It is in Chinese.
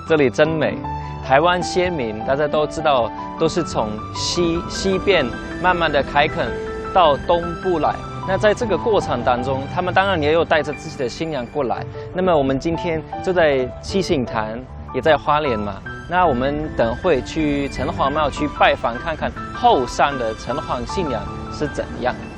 这里真美。台湾先民大家都知道，都是从西边慢慢的开垦到东部来。那在这个过程当中，他们当然也有带着自己的信仰过来。那么我们今天就在七星潭，也在花莲嘛。那我们等会去城隍庙去拜访看看后山的城隍信仰是怎样。